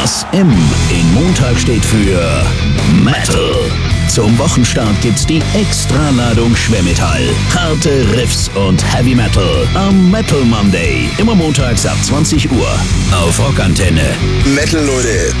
Das M in Montag steht für Metal. Zum Wochenstart gibt's die Extraladung Schwermetall. Harte Riffs und Heavy Metal am Metal Monday. Immer montags ab 20 Uhr auf Rockantenne. Metal, Leute.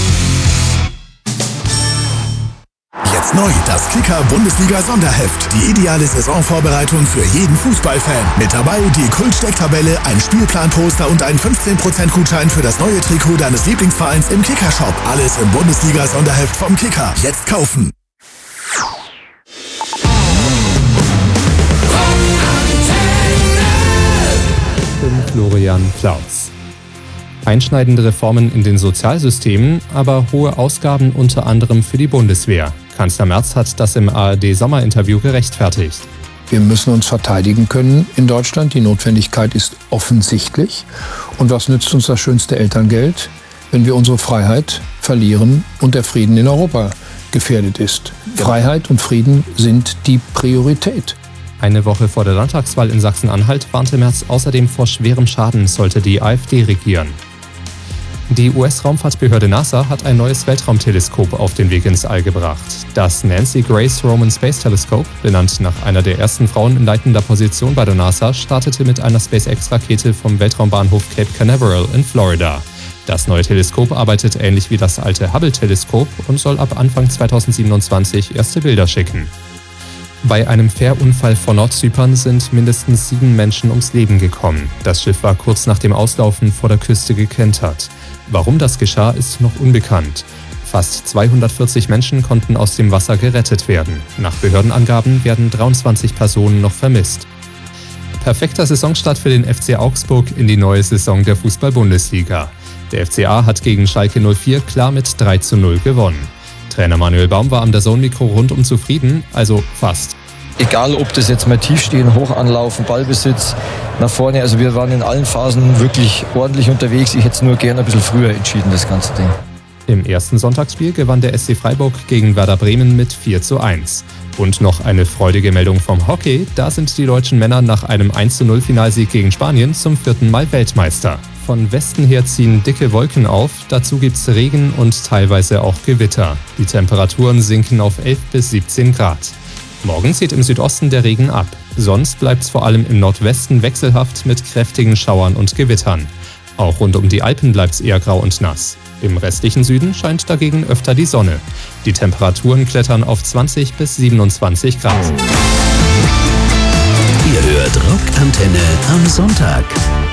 Jetzt neu, das Kicker-Bundesliga-Sonderheft. Die ideale Saisonvorbereitung für jeden Fußballfan. Mit dabei die Kult-Stecktabelle, ein Spielplanposter und ein 15% Gutschein für das neue Trikot deines Lieblingsvereins im Kicker-Shop. Alles im Bundesliga-Sonderheft vom Kicker. Jetzt kaufen. Florian Klaus. Einschneidende Reformen in den Sozialsystemen, aber hohe Ausgaben unter anderem für die Bundeswehr. Kanzler Merz hat das im ARD-Sommerinterview gerechtfertigt. Wir müssen uns verteidigen können in Deutschland. Die Notwendigkeit ist offensichtlich. Und was nützt uns das schönste Elterngeld, wenn wir unsere Freiheit verlieren und der Frieden in Europa gefährdet ist? Freiheit und Frieden sind die Priorität. Eine Woche vor der Landtagswahl in Sachsen-Anhalt warnte Merz außerdem vor schwerem Schaden, sollte die AfD regieren. Die US-Raumfahrtbehörde NASA hat ein neues Weltraumteleskop auf den Weg ins All gebracht. Das Nancy Grace Roman Space Telescope, benannt nach einer der ersten Frauen in leitender Position bei der NASA, startete mit einer SpaceX-Rakete vom Weltraumbahnhof Cape Canaveral in Florida. Das neue Teleskop arbeitet ähnlich wie das alte Hubble-Teleskop und soll ab Anfang 2027 erste Bilder schicken. Bei einem Fährunfall vor Nordzypern sind mindestens 7 Menschen ums Leben gekommen. Das Schiff war kurz nach dem Auslaufen vor der Küste gekentert. Warum das geschah, ist noch unbekannt. Fast 240 Menschen konnten aus dem Wasser gerettet werden. Nach Behördenangaben werden 23 Personen noch vermisst. Perfekter Saisonstart für den FC Augsburg in die neue Saison der Fußball-Bundesliga. Der FCA hat gegen Schalke 04 klar mit 3:0 gewonnen. Trainer Manuel Baum war am DAZN-Mikro rundum zufrieden, also fast. Egal, ob das jetzt mal tief stehen, hoch anlaufen, Ballbesitz, nach vorne. Also wir waren in allen Phasen wirklich ordentlich unterwegs. Ich hätte es nur gerne ein bisschen früher entschieden, das ganze Ding. Im ersten Sonntagsspiel gewann der SC Freiburg gegen Werder Bremen mit 4:1. Und noch eine freudige Meldung vom Hockey. Da sind die deutschen Männer nach einem 1:0 Finalsieg gegen Spanien zum 4. Mal Weltmeister. Von Westen her ziehen dicke Wolken auf, dazu gibt's Regen und teilweise auch Gewitter. Die Temperaturen sinken auf 11 bis 17 Grad. Morgen zieht im Südosten der Regen ab. Sonst bleibt's vor allem im Nordwesten wechselhaft mit kräftigen Schauern und Gewittern. Auch rund um die Alpen bleibt's eher grau und nass. Im restlichen Süden scheint dagegen öfter die Sonne. Die Temperaturen klettern auf 20 bis 27 Grad. Ihr hört Rockantenne am Sonntag.